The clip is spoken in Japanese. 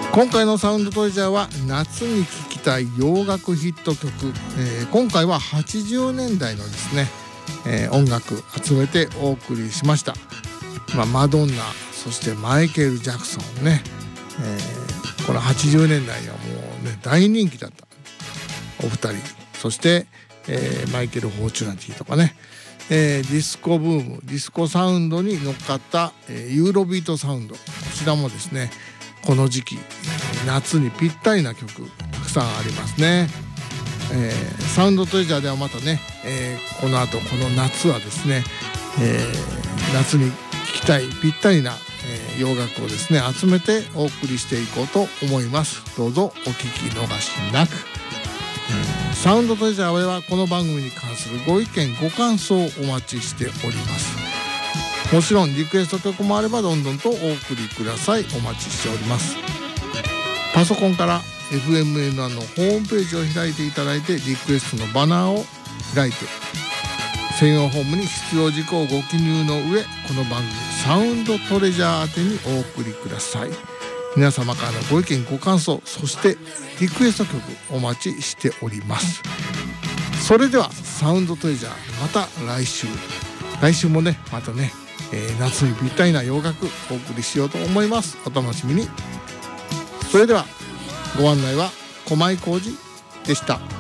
今回のサウンドトレジャーは夏に聴きたい洋楽ヒット曲、今回は80年代のですね、音楽集めてお送りしました。マドンナ、そしてマイケル・ジャクソンね、この80年代にはもうね大人気だったお二人、そして、マイケル・フォーチュナティとかね、ディスコブーム、ディスコサウンドに乗っかった、ユーロビートサウンド、こちらもですねこの時期夏にぴったりな曲たくさんありますね。サウンドトレジャーではまたね、この後この夏はですね、夏に聴きたいぴったりな、洋楽をですね集めてお送りしていこうと思います。どうぞお聴き逃しなく。サウンドトレジャーではこの番組に関するご意見ご感想をお待ちしております。もちろんリクエスト曲もあればどんどんとお送りください。お待ちしております。パソコンから FMN1 のホームページを開いていただいて、リクエストのバナーを開いて専用フォームに必要事項をご記入の上、この番組サウンドトレジャー宛てにお送りください。皆様からのご意見ご感想、そしてリクエスト曲お待ちしております。それではサウンドトレジャー、また来週もねまたね、夏にぴったりな洋楽お送りしようと思います。お楽しみに。それではご案内は駒井浩二でした。